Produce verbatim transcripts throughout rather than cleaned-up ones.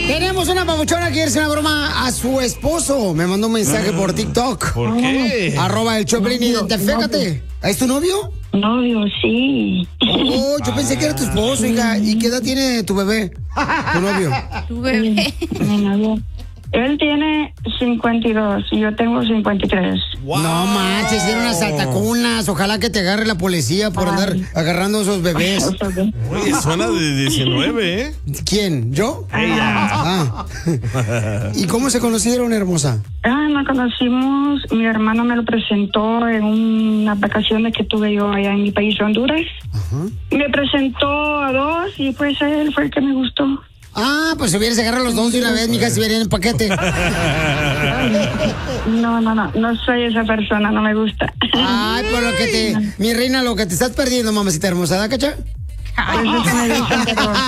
Tenemos una papuchona que quiere hacer una broma a su esposo. Me mandó un mensaje por TikTok. ¿Por qué? Arroba el Choplin, identifícate. ¿Es tu novio? Novio, sí. Oh, yo pensé que era tu esposo, hija. ¿Y qué edad tiene tu bebé? Tu novio. Tu bebé. Mi novio. Él tiene cincuenta y dos y yo tengo cincuenta y tres. Wow. No manches, eran unas saltacunas. Ojalá que te agarre la policía por andar agarrando a esos bebés. Oye, suena de diecinueve, ¿eh? ¿Quién? ¿Yo? Ella. Ah. ¿Y cómo se conocieron, hermosa? Ah, nos conocimos, mi hermano me lo presentó en unas vacaciones que tuve yo allá en mi país, Honduras. Uh-huh. Me presentó a dos y pues él fue el que me gustó. Ah, pues si hubieras agarrado los dos de una vez, mija, si verían en paquete. No, no, no, no soy esa persona, no me gusta. Ay, por lo que te... Mi reina, lo que te estás perdiendo, mamacita hermosa, ¿da, cacha? Eso me dicen,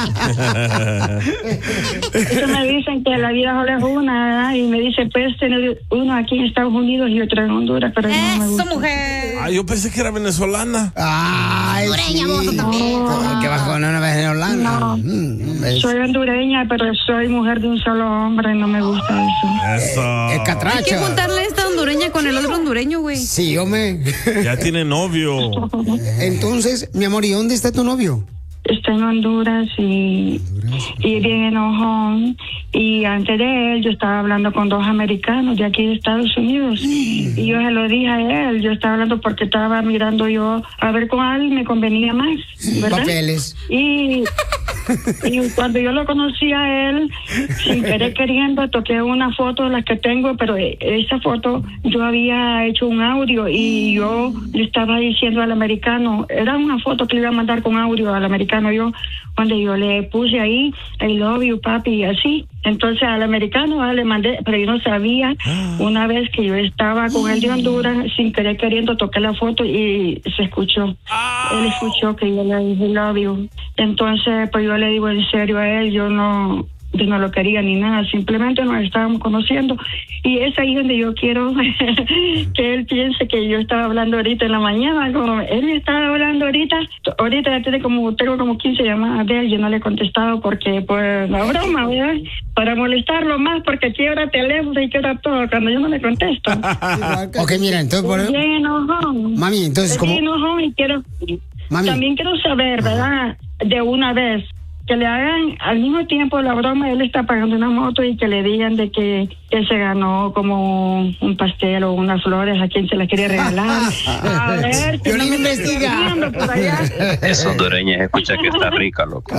pero... Eso me dicen que la vida solo es una, ¿verdad? Y me dice, puedes tener uno aquí en Estados Unidos y otro en Honduras, pero no me gusta. ¡Eso, mujer! Ah, yo pensé que era venezolana. Ay, hondureña, sí. vos también. No. ¿Qué bajó? No, no, venezolana. No, mm, soy hondureña, pero soy mujer de un solo hombre y no me gusta eso. Eso. Es catracha. Hay que juntarle esta hondureña con el otro hondureño, güey. Sí, hombre. Ya tiene novio. Entonces, mi amor, ¿y dónde está tu novio? Está en Honduras y, y bien enojón. Y antes de él, yo estaba hablando con dos americanos de aquí de Estados Unidos. Y yo se lo dije a él. Yo estaba hablando porque estaba mirando yo a ver cuál me convenía más, ¿verdad? Papeles. Y, y cuando yo lo conocí a él, sin querer queriendo, toqué una foto de las que tengo, pero esa foto yo había hecho un audio y yo le estaba diciendo al americano, era una foto que le iba a mandar con audio al americano yo, cuando yo le puse ahí, I love you, papi, y así. Entonces al americano ah, le mandé, pero yo no sabía, una vez que yo estaba con él de Honduras, sin querer queriendo, toqué la foto y se escuchó. Él escuchó que yo le dije love you. Entonces, pues yo le digo en serio a él, yo no... yo no lo quería ni nada, simplemente nos estábamos conociendo y es ahí donde yo quiero que él piense que yo estaba hablando ahorita en la mañana, como él me estaba hablando ahorita, ahorita ya tiene como, tengo como quince llamadas de él, yo no le he contestado porque pues la broma, ¿verdad? Para molestarlo más porque quiebra teléfono y quiebra todo cuando yo no le contesto. Ok, mira, entonces por eso... Bien enojón. Mami, entonces como... Bien enojón y quiero... Mami. También quiero saber, ¿verdad? De una vez, que le hagan al mismo tiempo la broma, él está pagando una moto y que le digan de que él se ganó como un pastel o unas flores a quien se las quería regalar. A ver, yo no me investiga. Por allá. Eso hondureña escucha que está rica, loco.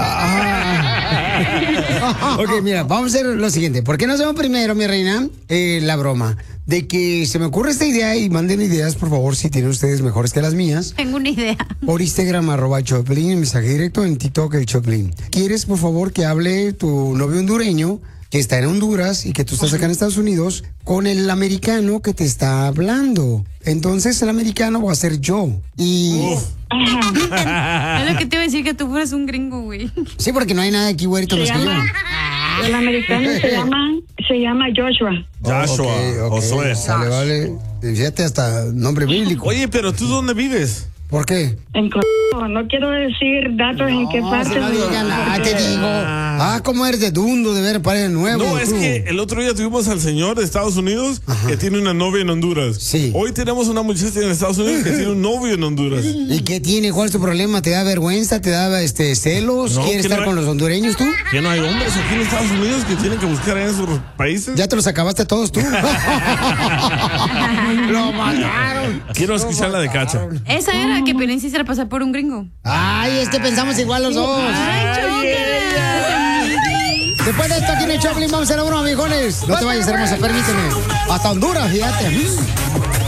Ok, mira, vamos a hacer lo siguiente. ¿Por qué no hacemos primero, mi reina, eh, la broma? De que se me ocurre esta idea y manden ideas, por favor, si tienen ustedes mejores que las mías. Tengo una idea. Por Instagram, arroba Choplin, en mensaje directo, en TikTok, el Choplin. ¿Quieres, por favor, que hable tu novio hondureño, que está en Honduras y que tú estás acá en Estados Unidos, con el americano que te está hablando? Entonces, el americano va a ser yo. Y... Es lo que te iba a decir, que tú fueras un gringo, güey. Sí, porque no hay nada aquí, güerito, más que yo. El americano se llama, se llama Joshua. Joshua, okay, okay. Josué. Sale, vale. Fíjate, hasta nombre bíblico. Oye, pero ¿tú dónde vives? ¿Por qué? En Co- no quiero decir datos no, en qué parte. Si no digan nada, te digo. Ah, ¿cómo eres de dundo de ver para de nuevo? No, tú. es que el otro día tuvimos al señor de Estados Unidos. Ajá. Que tiene una novia en Honduras. Sí. Hoy tenemos una muchacha en Estados Unidos que tiene un novio en Honduras. ¿Y qué tiene? ¿Cuál es tu problema? ¿Te da vergüenza? ¿Te da este celos? No, ¿Quieres estar no hay... con los hondureños tú? Que no hay hombres aquí en Estados Unidos que tienen que buscar en esos países. Ya te los acabaste todos tú. Lo mataron. Quiero escuchar la de Cacha. Esa era que Pelín sí se la pasaba por un gringo. Ay, es que pensamos igual los dos. Ay, chócala. Después de esto aquí en el Choplin vamos a hacer la broma, viejones. No te vayas, hermosa, permíteme. Hasta Honduras, fíjate.